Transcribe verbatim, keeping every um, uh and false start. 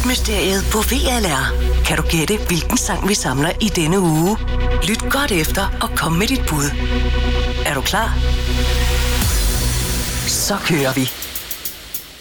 Musikmysteriet på V L R. Kan du gætte, hvilken sang vi samler i denne uge? Lyt godt efter og kom med dit bud. Er du klar? Så kører vi.